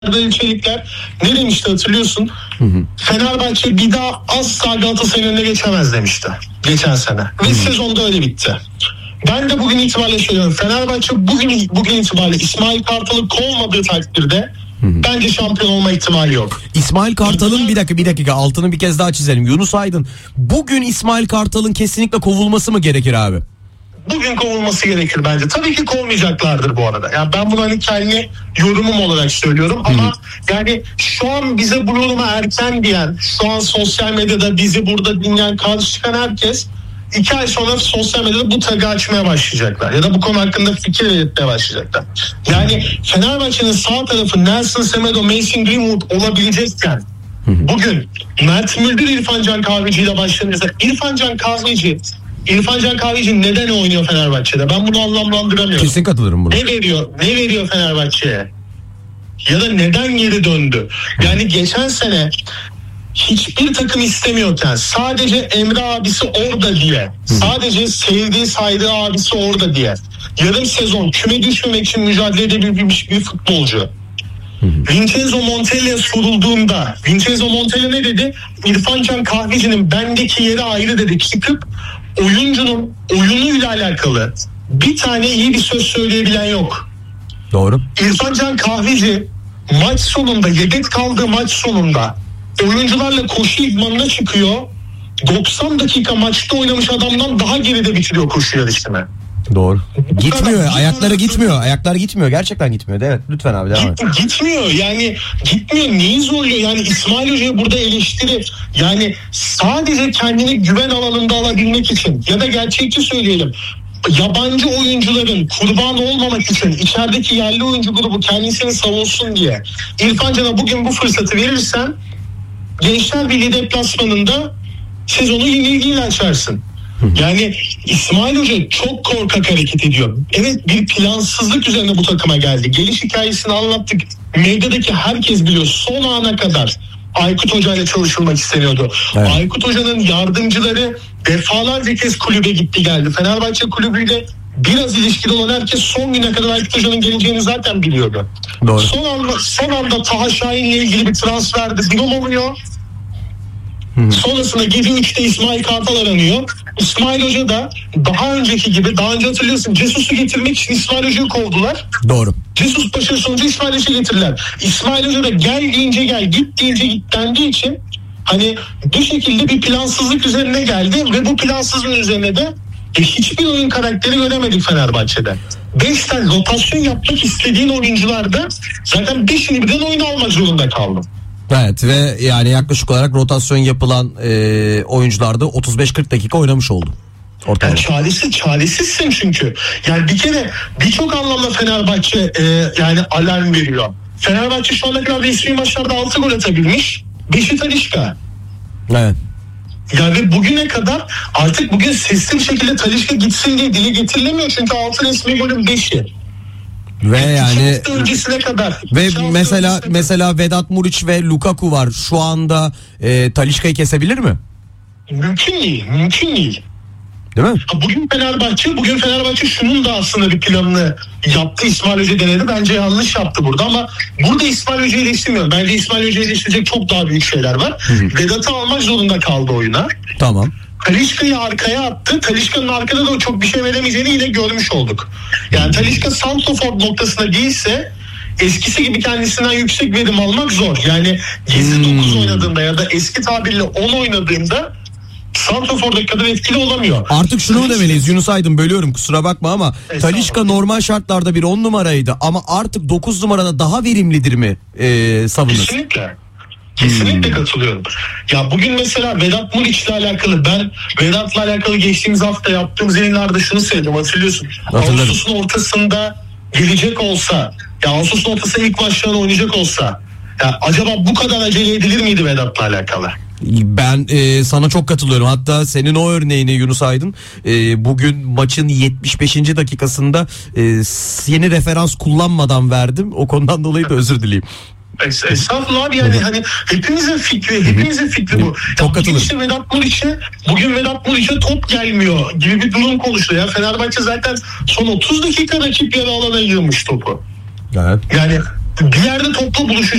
Çelikler ne demişti hatırlıyorsun? Fenerbahçe bir daha asla Galatasaray'ın önüne geçemez demişti geçen sene. Ve sezonda öyle bitti. Ben de bugün itibariyle söylüyorum. Fenerbahçe bugün itibariyle İsmail Kartal'ı kovmadığı takdirde bence şampiyon olma ihtimali yok. İsmail Kartal'ın bir dakika altını bir kez daha çizelim. Yunus Aydın, bugün İsmail Kartal'ın kesinlikle kovulması mı gerekir abi? Bugün kovulması gerekir bence. Tabii ki kovmayacaklardır bu arada. Yani ben bunu hani kendi yorumum olarak söylüyorum ama yani şu an bize bu yoruma erken diyen, şu an sosyal medyada bizi burada dinleyen, karşı çıkan herkes 2 ay sonra sosyal medyada bu tagı açmaya başlayacaklar. Ya da bu konu hakkında fikir belirtmeye başlayacaklar. Yani Fenerbahçe'nin sağ tarafı Nelson Semedo, Mason Greenwood olabilecekken bugün Mert Müldür, İrfan Can Kahveci ile başlanırsa İrfan Can Kahveci neden oynuyor Fenerbahçe'de? Ben bunu anlamlandıramıyorum. Kesin katılırım buna. Ne veriyor Fenerbahçe'ye? Ya da neden geri döndü? Yani geçen sene hiçbir takım istemiyorken sadece Emre abisi orada diye, sadece sevdiği saydığı abisi orada diye yarım sezon küme düşmemek için mücadele edebilmiş bir futbolcu. Vincenzo Montella'ya sorulduğunda Vincenzo Montella ne dedi? İrfan Can Kahveci'nin bendeki yeri ayrı dedi. Çıkıp oyuncunun oyunuyla alakalı bir tane iyi bir söz söyleyebilen yok. Doğru. İrfan Can Kahveci maç sonunda, yedek kaldığı maç sonunda oyuncularla koşu idmanına çıkıyor. 90 dakika maçta oynamış adamdan daha geride bitiriyor koşu yarışını. Doğru. Gitmiyor. Ayakları gitmiyor. Ayaklar gitmiyor. Gerçekten gitmiyor. Evet. Lütfen abi devam et. Gitmiyor. Yani gitmiyor. Neyi zorluyor? Yani İsmail Hoca'yı burada eleştiri. Yani sadece kendini güven alanında alabilmek için ya da gerçekçi söyleyelim. Yabancı oyuncuların kurban olmamak için içerideki yerli oyuncu grubu kendisini savunsun diye İrfan Can'a bugün bu fırsatı verirsen Gençler Birliği deplasmanında sezonu yenilgiyle açarsın. Yani İsmail Hoca çok korkak hareket ediyor. Evet, bir plansızlık üzerine bu takıma geldi. Geliş hikayesini anlattık. Medyadaki herkes biliyor. Son ana kadar Aykut Hoca ile çalışılmak isteniyordu. Evet. Aykut Hoca'nın yardımcıları defalarca kez kulübe gitti geldi. Fenerbahçe kulübüyle biraz ilişkili olan herkes son güne kadar Aykut Hoca'nın geleceğini zaten biliyordu. Doğru. Son anda Taha Şahin'le ilgili bir transferde durum oluyor. Sonrasında gece 3'te İsmail Kartal aranıyor. İsmail Hoca da daha önce hatırlıyorsun Cesus'u getirmek için İsmail Hoca'yı kovdular. Doğru. Jesus başarı sonucu İsmail Hoca'yı getirdiler. İsmail Hoca da gel deyince gel, git deyince git dendiği için hani bu şekilde bir plansızlık üzerine geldi ve bu plansızlığın üzerine de hiçbir oyun karakteri göremedik Fenerbahçe'de. 5 tane rotasyon yapmak istediğin oyuncularda zaten 5'ini birden oyuna almak zorunda kaldım. Evet ve yani yaklaşık olarak rotasyon yapılan oyuncularda 35-40 dakika oynamış oldu. Yani çaresizsin çünkü. Yani bir kere birçok anlamda Fenerbahçe yani alarm veriyor. Fenerbahçe şu ana kadar resmi maçlarda 6 gol atabilmiş. 5'i Talisca. Evet. Yani bugüne kadar artık bugün sesli bir şekilde Talisca gitsin diye dile getirilemiyor. Çünkü 6 resmi golün 5'i. Ve yani öncesine kadar. Ve mesela Vedat Muriç ve Lukaku var. Şu anda Talisca'yı kesebilir mi? Mümkün değil. Değil mi? Bugün Fenerbahçe şunun da aslında bir planını yaptı. İsmail Hoca denedi. Bence yanlış yaptı burada ama burada İsmail Hoca'yı eleştirmiyorum. Bence İsmail Hoca'yı eleştirecek çok daha büyük şeyler var. Vedat'ı almak zorunda kaldı oyuna. Tamam. Talisca'yı arkaya attı. Talisca'nın arkada da çok bir şey veremeyeceğini yine görmüş olduk. Yani Talisca santrafor noktasına değilse eskisi gibi kendisinden yüksek verim almak zor. Yani gizli 9 oynadığında ya da eski tabirle 10 oynadığında santrafordaki kadar etkili olamıyor. Artık şunu mu demeliyiz Yunus Aydın, bölüyorum kusura bakma ama Talisca normal şartlarda bir 10 numaraydı ama artık 9 numarada daha verimlidir mi savunur? Kesinlikle katılıyorum. Ya bugün mesela Vedat Muriç'le alakalı ben Vedat'la alakalı geçtiğimiz hafta yaptığımız yayınlarda şunu söyledim, hatırlıyorsun. Ağustos'un ortasında gelecek olsa, ya Ağustos'un ortasında ilk maçlarını oynayacak olsa ya acaba bu kadar acele edilir miydi Vedat'la alakalı? Ben sana çok katılıyorum. Hatta senin o örneğini Yunus Aydın bugün maçın 75. dakikasında yeni referans kullanmadan verdim. O konudan dolayı da özür dileyim. Estağfurullah abi, yani hani hepimizin fikri bu. Çok katılıyorum. İşte bugün Vedat Muriç'e top gelmiyor gibi bir durum konuşuyor. Ya Fenerbahçe zaten son 30 dakika rakip yarı alana yığmış topu. Evet. Yani bir yerde topla buluşacak.